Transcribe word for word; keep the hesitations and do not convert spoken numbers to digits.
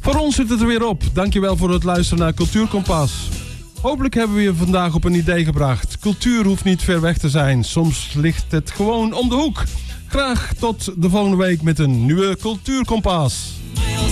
Voor ons zit het er weer op. Dankjewel voor het luisteren naar Cultuurkompas. Hopelijk hebben we je vandaag op een idee gebracht. Cultuur hoeft niet ver weg te zijn. Soms ligt het gewoon om de hoek. Graag tot de volgende week met een nieuwe Cultuurkompas.